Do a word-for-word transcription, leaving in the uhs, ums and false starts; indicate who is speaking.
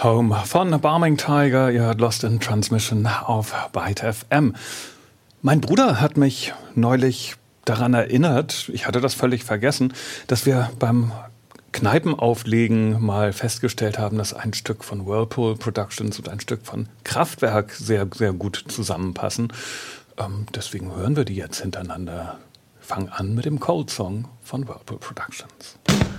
Speaker 1: Home von Barming Tiger, ihr hört Lost in Transmission auf Byte F M. Mein Bruder hat mich neulich daran erinnert, ich hatte das völlig vergessen, dass wir beim Kneipenauflegen mal festgestellt haben, dass ein Stück von Whirlpool Productions und ein Stück von Kraftwerk sehr, sehr gut zusammenpassen. Ähm, deswegen hören wir die jetzt hintereinander. Wir fangen an mit dem Cold Song von Whirlpool Productions.